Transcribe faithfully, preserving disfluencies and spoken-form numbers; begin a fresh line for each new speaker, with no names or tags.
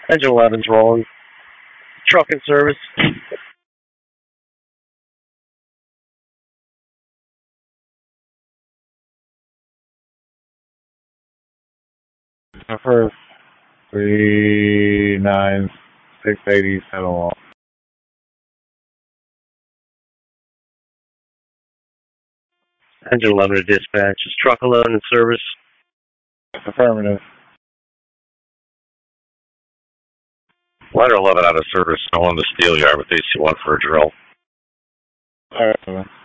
Engine eleven's rolling. Truck in service.
For three nine six eighty seven one.
Engine eleven to dispatch. Is truck alone in service?
Affirmative.
Ladder eleven out of service. I want the steel yard with A C one for a drill.
All right.